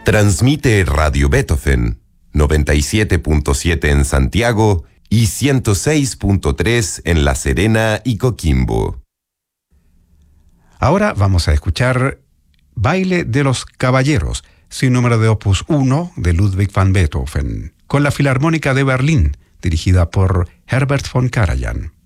Transmite Radio Beethoven, 97.7 en Santiago y 106.3 en La Serena y Coquimbo. Ahora vamos a escuchar Baile de los Caballeros, sin número de opus 1 de Ludwig van Beethoven, con la Filarmónica de Berlín, dirigida por Herbert von Karajan.